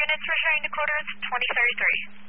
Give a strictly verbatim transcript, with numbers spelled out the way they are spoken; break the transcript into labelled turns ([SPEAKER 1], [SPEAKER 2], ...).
[SPEAKER 1] minutes for sharing the quota. It's twenty thirty-three.